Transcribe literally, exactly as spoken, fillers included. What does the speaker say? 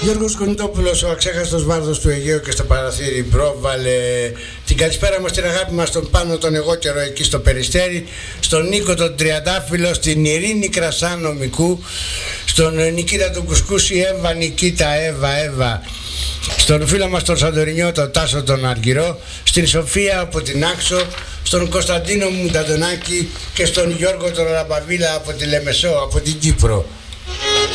Γιώργος Κονιτόπουλος, ο αξέχαστος βάρδος του Αιγαίου και στο παραθύρι πρόβαλε την καλησπέρα μας, την αγάπη μας, στον Πάνο τον εγώ καιρό εκεί στο Περιστέρι, στον Νίκο τον Τριαντάφυλλο, στην Ειρήνη Κρασάνο Μικού, στον Νικήτα τον Κουσκούση, Εύα Νικήτα, Εύα, Εύα, στον φίλο μας τον Σαντορινιό, τον Τάσο τον Αργυρό, στην Σοφία από την Άξο, στον Κωνσταντίνο Μουνταντονάκη και στον Γιώργο τον Ραμπαβίλα από τη Λεμεσό, από την Κύπρο.